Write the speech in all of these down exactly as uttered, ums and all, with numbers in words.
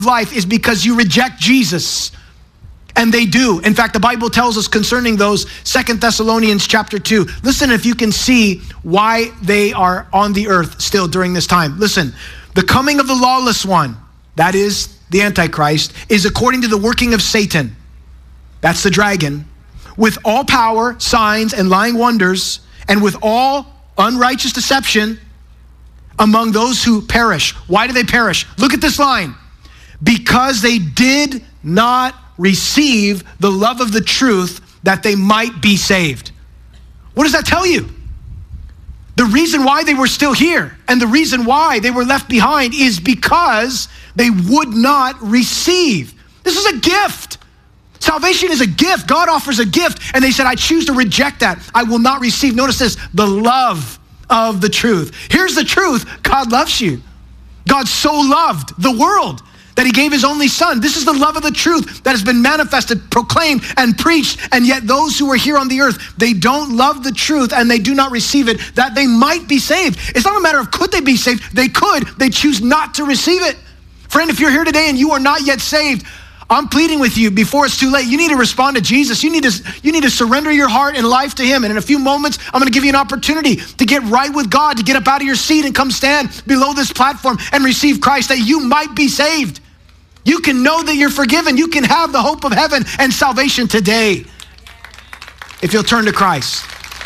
life is because you reject Jesus. And they do. In fact, the Bible tells us concerning those, Second Thessalonians chapter two. Listen if you can see why they are on the earth still during this time. Listen, the coming of the lawless one, that is the Antichrist, is according to the working of Satan. That's the dragon. With all power, signs, and lying wonders, and with all unrighteous deception among those who perish. Why do they perish? Look at this line. Because they did not receive the love of the truth that they might be saved. What does that tell you? The reason why they were still here and the reason why they were left behind is because they would not receive. This is a gift. Salvation is a gift. God offers a gift, and they said, I choose to reject that. I will not receive. Notice this, the love of the truth. Here's the truth. God loves you. God so loved the world that he gave his only son. This is the love of the truth that has been manifested, proclaimed, and preached. And yet those who are here on the earth, they don't love the truth and they do not receive it, that they might be saved. It's not a matter of could they be saved. They could. They choose not to receive it. Friend, if you're here today and you are not yet saved, I'm pleading with you before it's too late. You need to respond to Jesus. You need to, you need to surrender your heart and life to him. And in a few moments, I'm going to give you an opportunity to get right with God, to get up out of your seat and come stand below this platform and receive Christ that you might be saved. You can know that you're forgiven. You can have the hope of heaven and salvation today if you'll turn to Christ.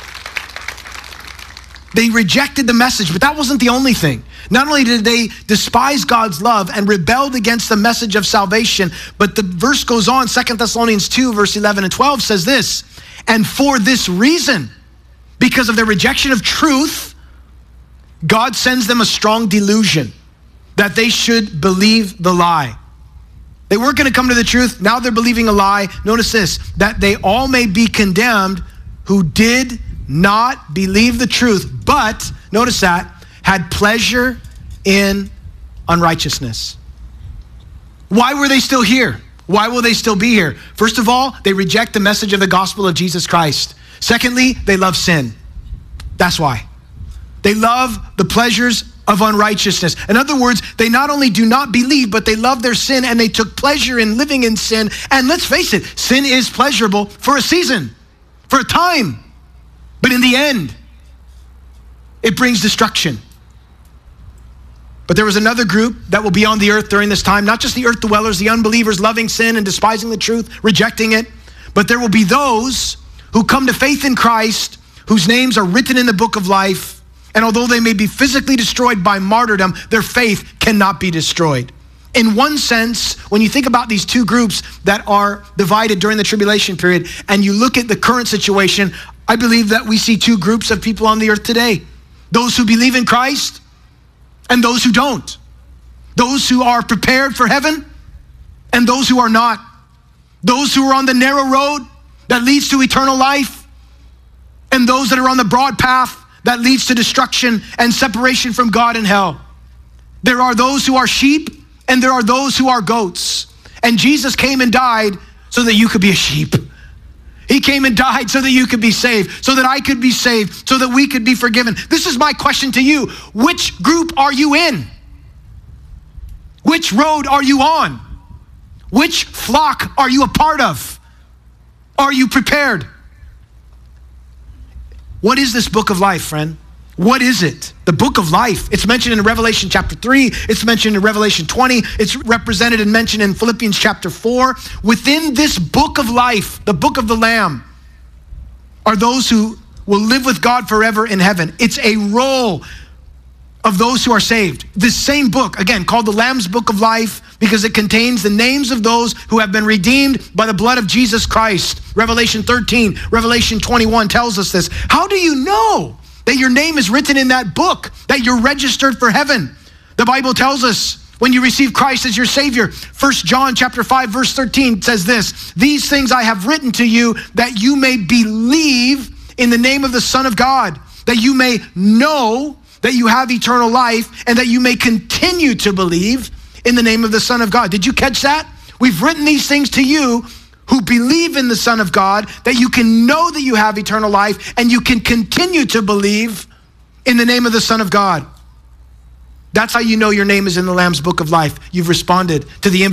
They rejected the message, but that wasn't the only thing. Not only did they despise God's love and rebelled against the message of salvation, but the verse goes on, Second Thessalonians two, verse eleven and twelve says this, and for this reason, because of their rejection of truth, God sends them a strong delusion that they should believe the lie. They weren't going to come to the truth. Now they're believing a lie. Notice this, that they all may be condemned who did not believe the truth, but, notice that, had pleasure in unrighteousness. Why were they still here? Why will they still be here? First of all, they reject the message of the gospel of Jesus Christ. Secondly, they love sin. That's why. They love the pleasures of unrighteousness. In other words, they not only do not believe, but they love their sin and they took pleasure in living in sin. And let's face it, sin is pleasurable for a season, for a time. But in the end, it brings destruction. But there was another group that will be on the earth during this time, not just the earth dwellers, the unbelievers loving sin and despising the truth, rejecting it, but there will be those who come to faith in Christ, whose names are written in the book of life. And although they may be physically destroyed by martyrdom, their faith cannot be destroyed. In one sense, when you think about these two groups that are divided during the tribulation period, and you look at the current situation, I believe that we see two groups of people on the earth today. Those who believe in Christ and those who don't. Those who are prepared for heaven and those who are not. Those who are on the narrow road that leads to eternal life and those that are on the broad path that leads to destruction and separation from God and hell. There are those who are sheep and there are those who are goats. And Jesus came and died so that you could be a sheep. He came and died so that you could be saved, so that I could be saved, so that we could be forgiven. This is my question to you. Which group are you in? Which road are you on? Which flock are you a part of? Are you prepared? What is this book of life, friend? What is it? The book of life. It's mentioned in Revelation chapter three. It's mentioned in Revelation twenty. It's represented and mentioned in Philippians chapter four. Within this book of life, the book of the Lamb, are those who will live with God forever in heaven. It's a roll of those who are saved. This same book, again, called the Lamb's Book of Life, because it contains the names of those who have been redeemed by the blood of Jesus Christ. Revelation thirteen, Revelation twenty-one tells us this. How do you know that your name is written in that book, that you're registered for heaven? The Bible tells us when you receive Christ as your Savior. First John chapter five, verse thirteen says this, these things I have written to you that you may believe in the name of the Son of God, that you may know that you have eternal life and that you may continue to believe in the name of the Son of God. Did you catch that? We've written these things to you who believe in the Son of God, that you can know that you have eternal life and you can continue to believe in the name of the Son of God. That's how you know your name is in the Lamb's book of life. You've responded to the invitation.